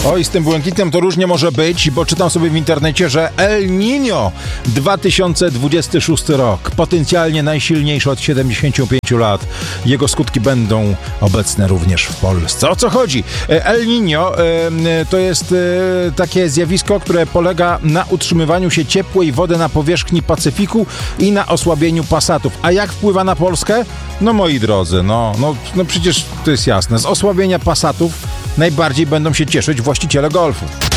Oj, z tym błękitem to różnie może być, bo czytam sobie w internecie, że El Niño 2026 rok, potencjalnie najsilniejszy od 75 lat. Jego skutki będą obecne również w Polsce. O co chodzi? El Niño to jest takie zjawisko, które polega na utrzymywaniu się ciepłej wody na powierzchni Pacyfiku i na osłabieniu pasatów. A jak wpływa na Polskę? No moi drodzy, no przecież to jest jasne. Z osłabienia pasatów najbardziej będą się cieszyć właściciele golfów.